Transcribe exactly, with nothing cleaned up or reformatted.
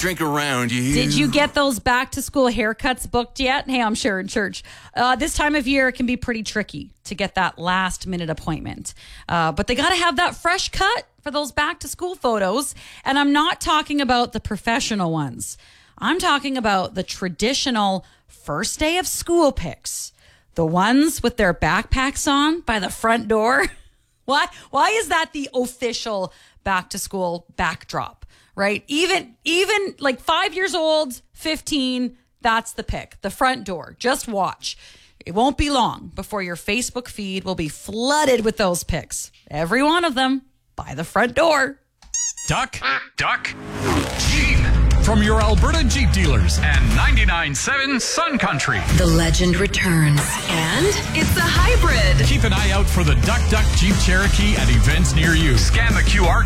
drink around you. Did you get those back to school haircuts booked yet? Hey, I'm Sharon Church. Uh, this time of year, it can be pretty tricky to get that last minute appointment. Uh, but they got to have that fresh cut for those back to school photos. And I'm not talking about the professional ones. I'm talking about the traditional first day of school pics. The ones with their backpacks on by the front door. Why, why is that the official back to school backdrop, right? Even, even like five years old, fifteen, that's the pic, the front door. Just watch. It won't be long before your Facebook feed will be flooded with those pics. Every one of them by the front door. Duck, duck, Jeep. From your Alberta Jeep dealers and ninety-nine point seven Sun Country. The legend returns, and it's a hybrid. Keep an eye out for the Duck Duck Jeep Cherokee at events near you. Scan the Q R